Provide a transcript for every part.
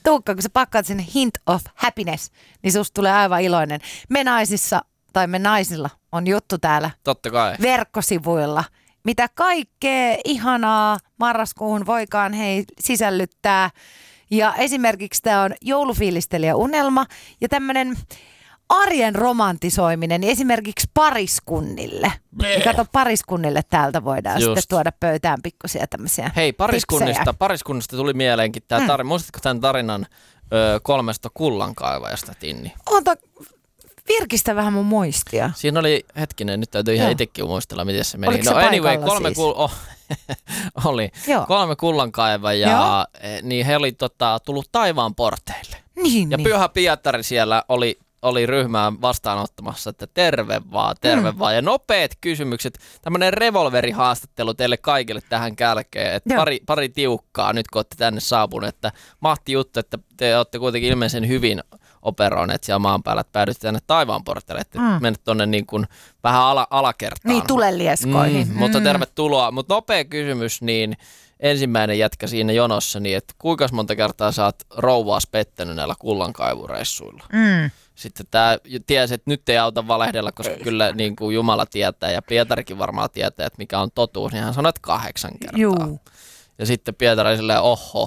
Tuukka, kun sä pakkaat sen hint of happiness, niin susta tulee aivan iloinen. Me naisilla on juttu täällä. Totta kai. Verkkosivuilla. Mitä kaikkea ihanaa marraskuuhun voikaan sisällyttää. Ja esimerkiksi tämä on joulufiilistelijä unelma ja tämmöinen arjen romantisoiminen esimerkiksi pariskunnille. Kato, pariskunnille täältä voidaan sitten tuoda pöytään pikkusia tämmöisiä. Hei, pariskunnista tuli mieleenkin tämä tarina. Muistatko tämän tarinan 3 kullankaivajasta, Tinni? Virkistä vähän mun muistia. Siinä oli, hetkinen, nyt täytyy ihan itsekin muistella, miten se meni. Oliko se anyway, oli 3 kullankaivajaa, niin he oli tullut taivaan porteille. Niin, ja Pyhä Pietari siellä oli ryhmään vastaanottamassa, että terve vaan. Ja nopeat kysymykset, tämmöinen revolverihaastattelu teille kaikille tähän kälkeen, että pari tiukkaa nyt kun olette tänne saapuneet, että mahti juttu, että te olette kuitenkin ilmeisen hyvin operoineet siellä maan päällä, että päädytte tänne taivaanporteille, että menet tuonne niin kuin vähän alakertaan. Niin, tulelieskoihin. Mutta tervetuloa. Mutta nopea kysymys, niin ensimmäinen jätkä siinä jonossa, niin että kuinka monta kertaa sä oot rouvaas pettänyt näillä kullankaivureissuilla? Sitten tämä tiesi, että nyt ei auta valehdella, koska kyllä niin kuin Jumala tietää ja Pietarikin varmaan tietää, että mikä on totuus, niin hän sanoi, että 8 kertaa. Juu. Ja sitten Pietari silleen,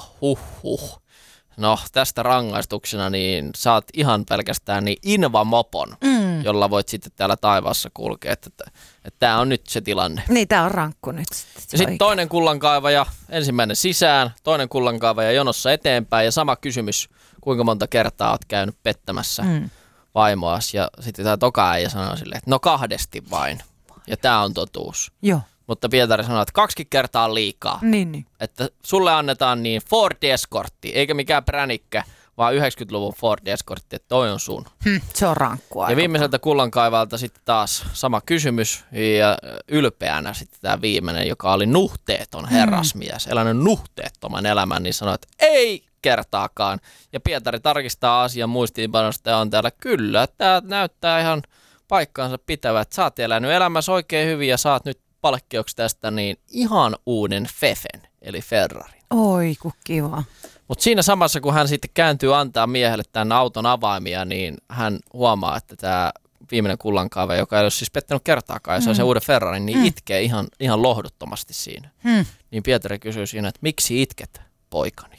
huh. No tästä rangaistuksena niin saat ihan pelkästään niin invamopon, jolla voit sitten täällä taivaassa kulkea, että tämä on nyt se tilanne. Niin, tämä on rankku nyt. Ja sitten toinen kullankaivaja, ensimmäinen sisään, toinen kullankaivaja jonossa eteenpäin ja sama kysymys, kuinka monta kertaa olet käynyt pettämässä vaimoas. Ja sitten tämä toka äijä sanoi silleen, että no 2 vain. Ja tämä on totuus. Joo. Mutta Pietari sanoi, että 2 kertaa on liikaa. Niin. Että sulle annetaan niin Ford Escortti, eikä mikään pränikkä, vaan 90-luvun Ford Escortti, että toi on sun. Se on rankkua. Ja viimeiseltä kullankaivalta sitten taas sama kysymys ja ylpeänä sitten tämä viimeinen, joka oli nuhteeton herrasmies, elänyt nuhteettoman elämän, niin sanoi, että ei kertaakaan. Ja Pietari tarkistaa asian muistiinpanosta ja on täällä, kyllä, tämä näyttää ihan paikkaansa pitävä, että sä oot elänyt elämässä oikein hyvin ja saat nyt palkkioksi tästä niin ihan uuden Fefen, eli Ferrarin. Oi, kun kiva. Mutta siinä samassa, kun hän sitten kääntyy antaa miehelle tämän auton avaimia, niin hän huomaa, että tämä viimeinen kullankaivaja, joka ei ole siis pettänyt kertaakaan, ja se on se uuden Ferrarin, niin itkee ihan lohduttomasti siinä. Niin Pietari kysyy siinä, että miksi itket, poikani?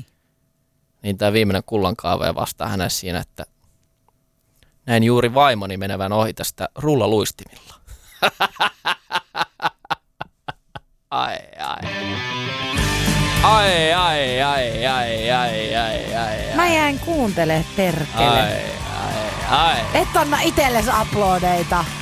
Niin tämä viimeinen kullankaivaja vastaa hänelle siinä, että näin juuri vaimoni menevän ohi tästä rullaluistimilla. Ai. Mä jäin kuuntelemaan perkele. Ai. Et anna itsellesi aplodeita.